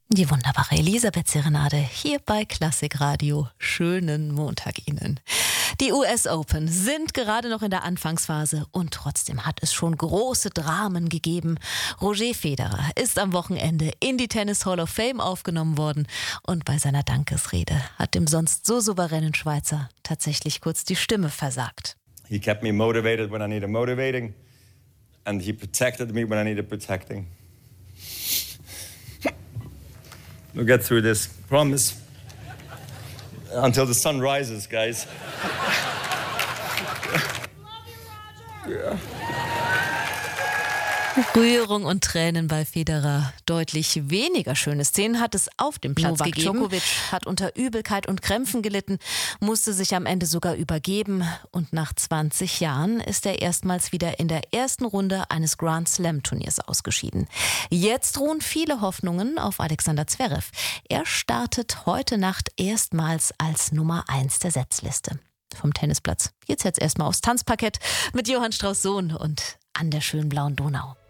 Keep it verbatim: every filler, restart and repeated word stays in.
Die wunderbare Elisabeth Serenade hier bei Klassikradio. Schönen Montag Ihnen. Die U S Open sind gerade noch in der Anfangsphase und trotzdem hat es schon große Dramen gegeben. Roger Federer ist am Wochenende in die Tennis Hall of Fame aufgenommen worden und bei seiner Dankesrede hat dem sonst so souveränen Schweizer tatsächlich kurz die Stimme versagt. He kept me motivated when I needed motivating and he protected me when I needed protecting. We'll get through this, promise. Until the sun rises, guys. Ja. Rührung und Tränen bei Federer. Deutlich weniger schöne Szenen hat es auf dem Platz Novak gegeben. Djokovic Hat unter Übelkeit und Krämpfen gelitten, musste sich am Ende sogar übergeben. Und nach zwanzig Jahren ist er erstmals wieder in der ersten Runde eines Grand Slam Turniers ausgeschieden. Jetzt ruhen viele Hoffnungen auf Alexander Zverev. Er startet heute Nacht erstmals als Nummer eins der Setzliste. Vom Tennisplatz geht's jetzt erstmal aufs Tanzparkett mit Johann Strauß Sohn und an der schönen blauen Donau.